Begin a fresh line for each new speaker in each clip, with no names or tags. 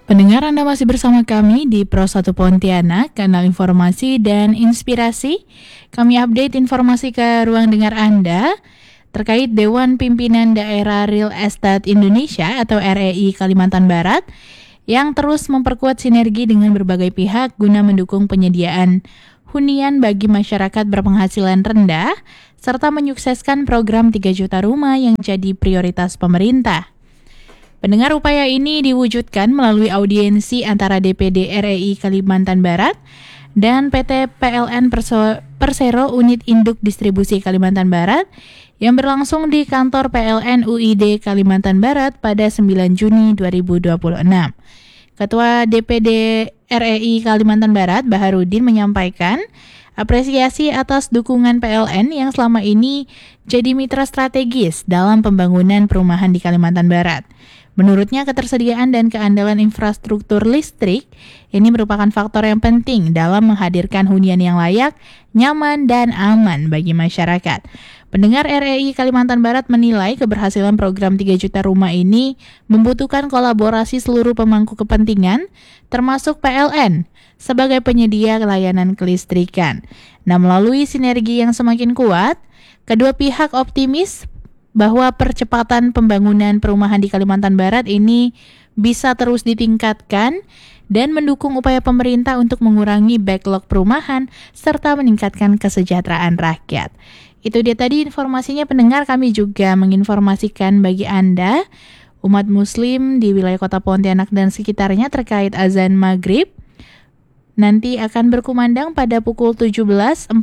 Pendengar, Anda masih bersama kami di Pro 1 Pontianak, kanal informasi dan inspirasi. Kami update informasi ke ruang dengar Anda terkait Dewan Pimpinan Daerah Real Estate Indonesia atau REI Kalimantan Barat yang terus memperkuat sinergi dengan berbagai pihak guna mendukung penyediaan hunian bagi masyarakat berpenghasilan rendah serta menyukseskan program 3 juta rumah yang jadi prioritas pemerintah. Pendengar, upaya ini diwujudkan melalui audiensi antara DPD REI Kalimantan Barat dan PT PLN Persero Unit Induk Distribusi Kalimantan Barat yang berlangsung di kantor PLN UID Kalimantan Barat pada 9 Juni 2026. Ketua DPD REI Kalimantan Barat, Baharudin, menyampaikan apresiasi atas dukungan PLN yang selama ini jadi mitra strategis dalam pembangunan perumahan di Kalimantan Barat. Menurutnya, ketersediaan dan keandalan infrastruktur listrik ini merupakan faktor yang penting dalam menghadirkan hunian yang layak, nyaman, dan aman bagi masyarakat. Pendengar, REI Kalimantan Barat menilai keberhasilan program 3 juta rumah ini membutuhkan kolaborasi seluruh pemangku kepentingan, termasuk PLN, sebagai penyedia layanan kelistrikan. Nah, melalui sinergi yang semakin kuat, kedua pihak optimis bahwa percepatan pembangunan perumahan di Kalimantan Barat ini bisa terus ditingkatkan dan mendukung upaya pemerintah untuk mengurangi backlog perumahan serta meningkatkan kesejahteraan rakyat. Itu dia tadi informasinya, pendengar. Kami juga menginformasikan bagi Anda, umat muslim di wilayah Kota Pontianak dan sekitarnya, terkait azan maghrib. Nanti akan berkumandang pada pukul 17.49.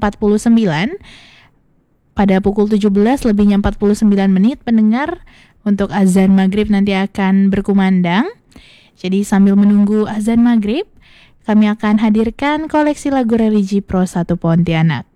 Pada pukul 17:49 pendengar, untuk azan maghrib nanti akan berkumandang. Jadi sambil menunggu azan maghrib, kami akan hadirkan koleksi lagu religi Pro 1 Pontianak.